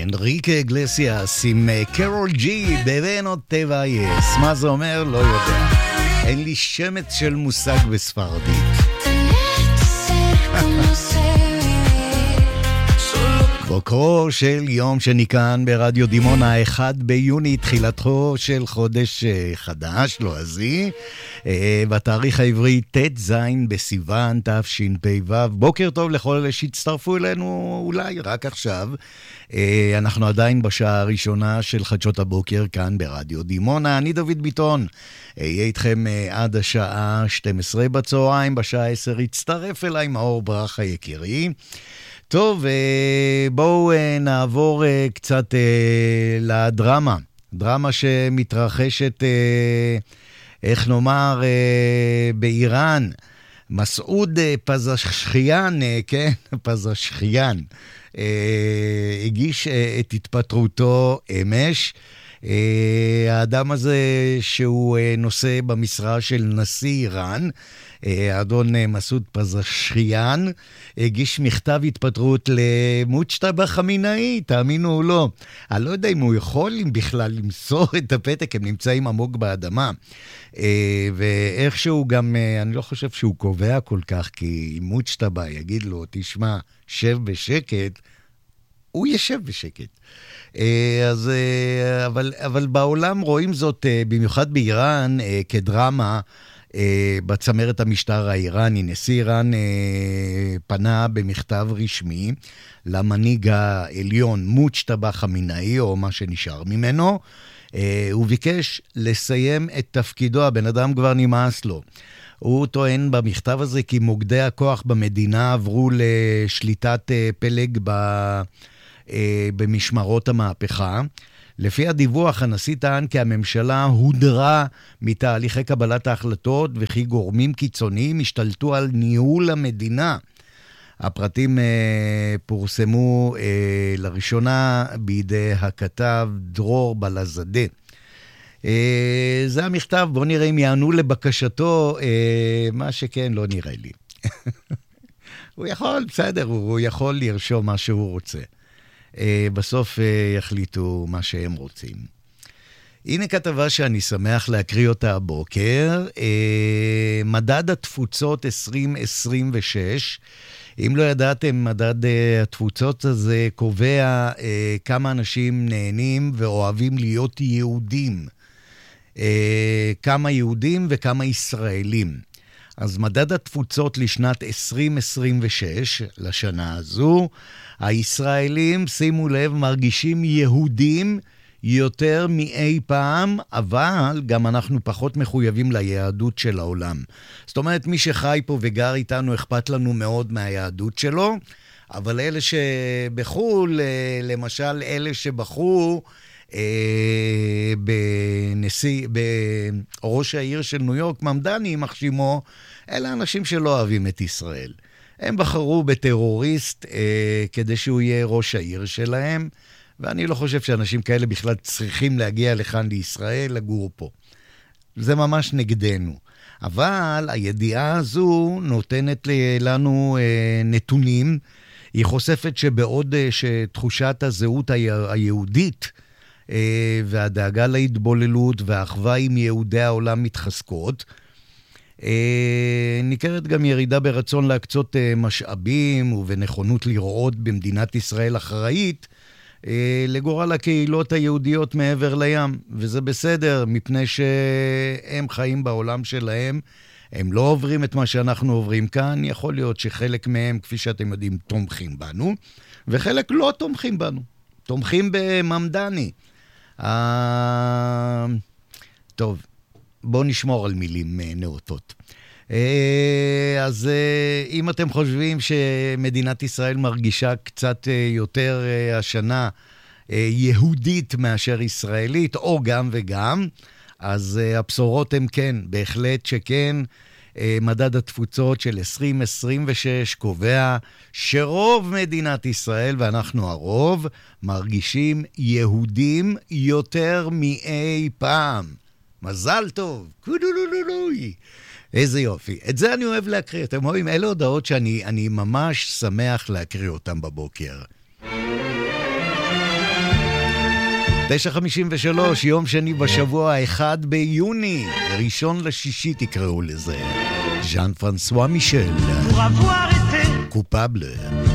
אנריקה אגלסיאס עם קרול ג'י בבנות טבע יס. מה זה אומר? לא יודע. אין לי שמץ של מושג בספרדית. בוקרו של יום שני כאן ברדיו דימונה, 1 ביוני, תחילתו של חודש חדש, לועזי, בתאריך העברי ט"ז בסיוון תשפ"ו. בוקר טוב לכל אלה שהצטרפו אלינו אולי רק עכשיו. אנחנו עדיין בשעה הראשונה של חדשות הבוקר כאן ברדיו דימונה. אני דוד ביטון, אהיה איתכם עד השעה 12 בצהריים. בשעה 10 יצטרף אליי מאור ברכה יקירי. טוב, בואו נעבור קצת לדרמה. דרמה שמתרחשת, איך נאמר, באיראן. מסעוד פזשכיאן, כן, פזשכיאן, הגיש את התפטרותו אמש. האדם הזה שהוא נושא במשרה של נשיא איראן, אדון מסעוד פזשכיאן, הגיש מכתב התפטרות למוג'תבא חמינאי, תאמינו או לא. אני לא יודע אם הוא יכול בכלל למסור את הפתק, הם נמצאים עמוק באדמה. ואיכשהו גם, אני לא חושב שהוא קובע כל כך, כי אם מוג'תבא יגיד לו, תשמע, שב בשקט, הוא ישב בשקט. אבל בעולם רואים זאת, במיוחד באיראן, כדרמה, בצמרת המשטר האיראני. נשיא איראן פנה במכתב רשמי למנהיג העליון מוג'תבא חמינאי, או מה שנשאר ממנו. הוא ביקש לסיים את תפקידו, הבן אדם כבר נמאס לו. הוא טוען במכתב הזה כי מוקדי הכוח במדינה עברו לשליטת פלג במשמרות המהפכה. לפי הדיווח, הנשיא טען כי הממשלה הודרה מתהליכי קבלת ההחלטות, וכי גורמים קיצוניים השתלטו על ניהול המדינה. הפרטים פורסמו לראשונה בידי הכתב דרור בלזדה. זה המכתב, בוא נראה אם יענו לבקשתו, מה שכן לא נראה לי. הוא יכול, בסדר, הוא יכול לרשום מה שהוא רוצה. בסוף יחליטו מה שהם רוצים. הנה כתבה שאני שמח להקריא אותה הבוקר. מדד התפוצות 2026. אם לא ידעתם, מדד התפוצות הזה קובע כמה אנשים נהנים ואוהבים להיות יהודים. כמה יהודים וכמה ישראלים. אז מדד התפוצות לשנת 2026, לשנה הזו, הישראלים, שימו לב, מרגישים יהודים יותר מאי פעם, אבל גם אנחנו פחות מחויבים ליהדות של העולם. זאת אומרת, מי שחי פה וגר איתנו, אכפת לנו מאוד מהיהדות שלו, אבל אלה שבחול, למשל אלה שבחרו בראש העיר של ניו יורק, ממדני, מחשימו, אלה אנשים שלא אוהבים את ישראל. הם בחרו בטרוריסט כדי שהוא יהיה ראש העיר שלהם, ואני לא חושב שאנשים כאלה בכלל צריכים להגיע לכאן לישראל, לגור פה. זה ממש נגדנו. אבל הידיעה הזו נותנת לנו נתונים. היא חושפת שבעוד שתחושת הזהות היהודית והדאגה להתבוללות והאחווה עם יהודי העולם מתחזקות, ניכרת גם ירידה ברצון להקצות משאבים ובנכונות לראות במדינת ישראל אחראית לגורל הקהילות היהודיות מעבר לים. וזה בסדר, מפני שהם חיים בעולם שלהם, הם לא עוברים את מה שאנחנו עוברים כאן. יכול להיות שחלק מהם, כפי שאתם יודעים, תומכים בנו, וחלק לא תומכים בנו, תומכים בממדני. טוב, בואו נשמור על מילים נאותות. אז אם אתם חושבים שמדינת ישראל מרגישה קצת יותר השנה יהודית מאשר ישראלית, או גם וגם, אז הבשורות הן כן, בהחלט שכן. מדד התפוצות של 2026 קובע שרוב מדינת ישראל, ואנחנו הרוב, מרגישים יהודים יותר מאי פעם. מזל טוב, קודולולולוי. איזה יופי. את זה אני אוהב להקריא. אתם רואים, אלה הודעות שאני ממש שמח להקריא אותם בבוקר. 9:53, יום שני בשבוע, 1 ביוני, 1/6 תקראו לזה. ז'אן פרנסואה מישל, קופאבל.